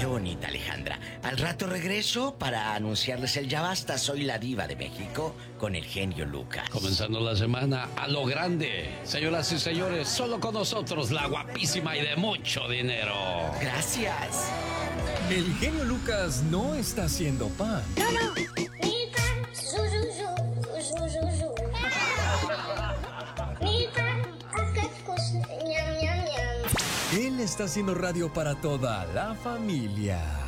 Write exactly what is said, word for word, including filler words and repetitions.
qué bonita, Alejandra. Al rato regreso para anunciarles el Ya Basta. Soy la diva de México con el genio Lucas. Comenzando la semana a lo grande. Señoras y señores, solo con nosotros la guapísima y de mucho dinero. Gracias. El genio Lucas no está haciendo pan. No, no. Mi pan, zu, zu, zu, zu, zu, zu. Mi pan, acá, ñam, ñam, ñam. Él está haciendo radio para toda la familia.